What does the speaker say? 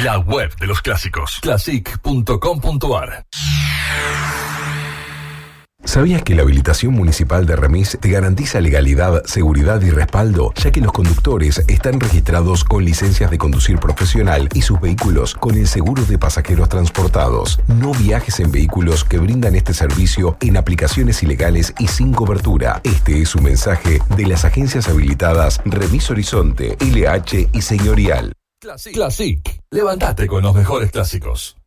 La web de los clásicos. Classic.com.ar. ¿Sabías que la habilitación municipal de Remis te garantiza legalidad, seguridad y respaldo, ya que los conductores están registrados con licencias de conducir profesional y sus vehículos con el seguro de pasajeros transportados? No viajes en vehículos que brindan este servicio en aplicaciones ilegales y sin cobertura. Este es un mensaje de las agencias habilitadas Remis Horizonte, LH y Señorial. Classic. Levantate con los mejores clásicos.